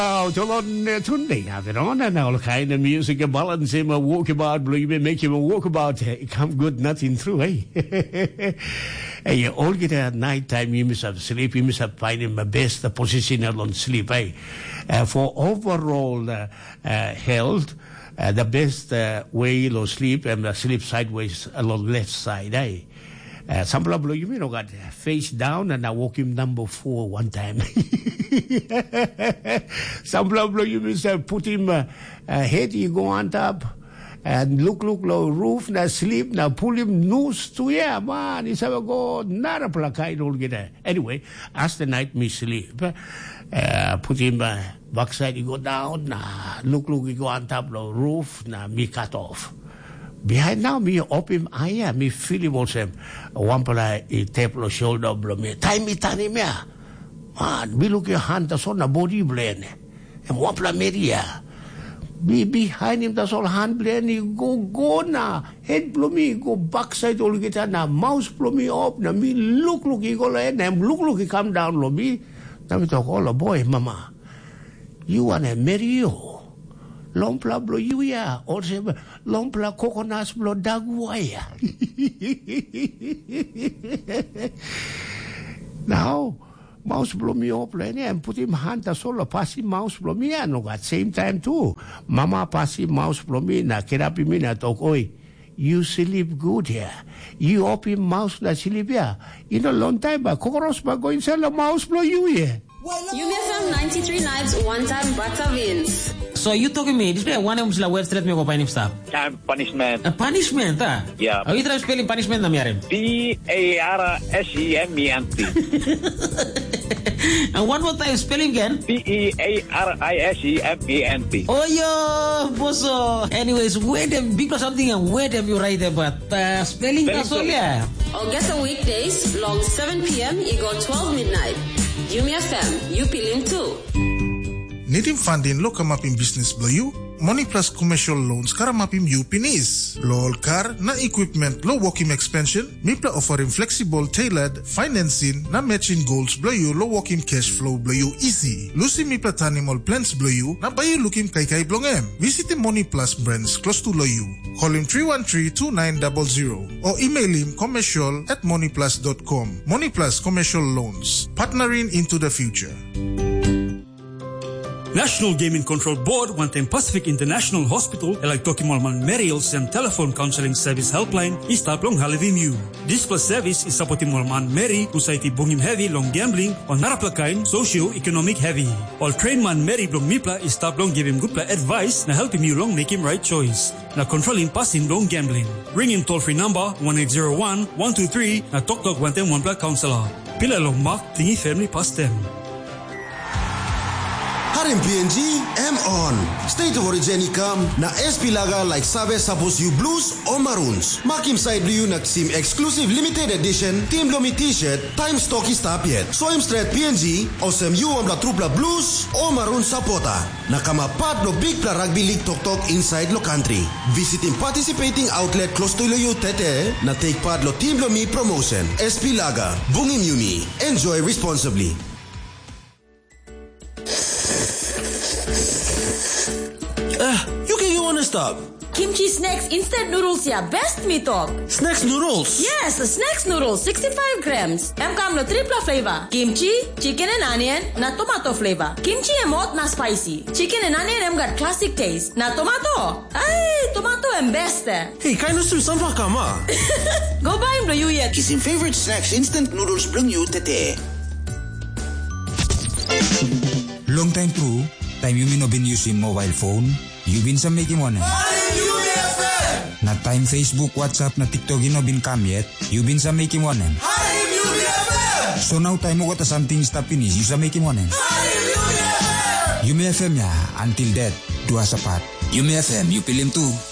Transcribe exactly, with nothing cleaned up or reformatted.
Oh, Jolon Tunde have it on and all kind of music, a balance him, a walkabout, blue, make him a walkabout, come good, nothing through, eh? Hey, you all get at night time, you must have sleep, you must have finding my best position on sleep, eh? Uh, for overall uh, uh, health, uh, the best uh, way to sleep and uh, sleep sideways along left side, eh? Uh, some people, you know, got face down and I walk him number four one time. Some people, you must have put him uh, uh, head, you go on top and look, look, low roof, now sleep, now pull him nose to, yeah, man, he's ever go, not a placai, don't get that. Anyway, as the night me sleep, uh, put him uh, backside, you go down, nah, look, look, you go on top of the roof, now me cut off. Behind now, me open eye, me feel him also. One pala, he tap the shoulder, bro, me, time me, time me, man, me look your hand, that's on the body blend. And one pala, Maria. Be behind him, that's all hand blend, he go, go now. Head blow me, go backside, all get now. Mouse blow me up, now me look, look, he go like, and look, look, he come down, blow me. Now me talk, all the boy, mama, you wanna marry you? Lompla blow you ya, also lompla coconuts blow dagwaya. Now, mouse blow me up and put him hand the solo pass him mouse blow me and at same time too. Mama pass him mouse blow me na kerapi me na talk oi. You sleep good here. You open mouse na sleep here. In a long time, but cockroach ba going sell a mouse blow you here. U M F M ninety-three Lives one time butter wins. So you talking me? This one of the web straight me go pain stop. Time punishment. A punishment, ah? Yeah. How you try spelling punishment na miyarin? P A R S E M E N T. And one more time spelling again. P E A R I S E M E N T. Oh yo, boso. Anyways, where them big or something and where them you write about uh, spelling that's all yeah. August weekdays, long seven p.m. you go twelve midnight. U M F M, you feeling too. Needing funding lo kamapim business blow you? Money Plus commercial loans karamapim you pinis. Lol car na equipment lo working expansion. Mipla offering flexible tailored financing na matching goals blow you lo working cash flow blow you easy. Lucy mipla animal plans blow you na bayu looking kai kai blongem. Visit Money Plus branch close to lo you. Call him three one three, two nine zero zero or email him commercial at moneyplus dot com. Money Plus Commercial Loans, partnering into the future. National Gaming Control Board, One Time Pacific International Hospital, Electokimolman Merriles and Telephone Counseling Service Helpline is taplong halivim you. This plus service is supporting Molman Mary, Society Bungim Heavy Long Gambling, on Naraplakain, Socio-Economic Heavy. All train man Mary Blong Mipla is taplong give him good advice na help him you long make him right choice. Na controlling passing long gambling. Ring in toll-free number one eight zero one, one two three na Tok Tok One Time One Pla Counselor. Pila long mark, tingi family past them. Harim P N G, M on. State of origin ikam na S P laga like sabe suppose you blues or maroons. Makim side blue na sim exclusive limited edition Team Lomi t-shirt time stock is stop yet. So im straight P N G o sem you am la trupla blues or maroon supporter. Na kama part lo big pla rugby league tok tok inside lo country. Visiting participating outlet close to you tete na take part lo Team Lomi promotion. S P laga, bungim yumi. Enjoy responsibly. Uh, you can you wanna stop? Kimchi Snacks instant noodles ya best me talk. Snacks noodles? Yes, Snacks noodles sixty-five grams. Em kam lo triple flavor. Kimchi, chicken and onion, na tomato flavor. Kimchi em hot na spicy. Chicken and onion em got classic taste. Na tomato. Ay, tomato em best. Hey, kind of some kama. Go buy him lo you yet. Kisim favorite snacks instant noodles bring you tete. Long time through, time you may not been using mobile phone. You been some making money. Na time Facebook, WhatsApp, na TikTok you no been come yet. You been some making money. So now time mo got something stop finish. You some making money. You may F M ya until that dua sapat. You may F M you pilih tu.